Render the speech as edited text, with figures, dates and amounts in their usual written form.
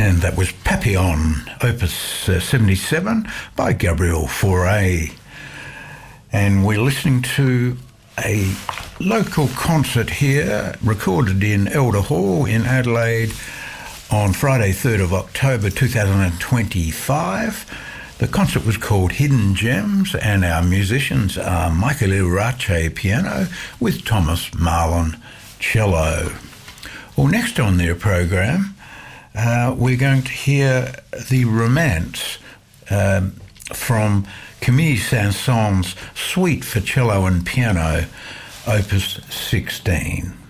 And that was Papillon, Opus 77 by Gabriel Fauré. And we're listening to a local concert here, recorded in Elder Hall in Adelaide on Friday 3rd of October 2025. The concert was called Hidden Gems, and our musicians are Michael Irache piano with Thomas Marlon cello. Well, next on their program, we're going to hear the Romance from Camille Saint-Saëns' Suite for Cello and Piano, Opus 16.